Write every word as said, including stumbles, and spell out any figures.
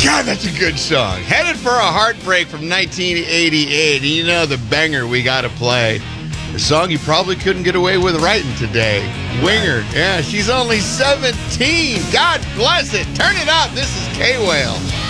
God, that's a good song. Headed for a Heartbreak from nineteen eighty-eight. And you know the banger we got to play. The song you probably couldn't get away with writing today. Winger. Yeah, she's only seventeen. God bless it. Turn it up. This is K-Whale.